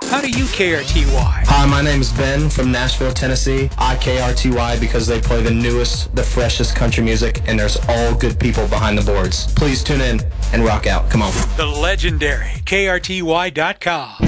How do you KRTY? Hi, my name is Ben from Nashville, Tennessee. I KRTY because they play the newest, the freshest country music, and there's all good people behind the boards. Please tune in and rock out. Come on. The legendary KRTY.com.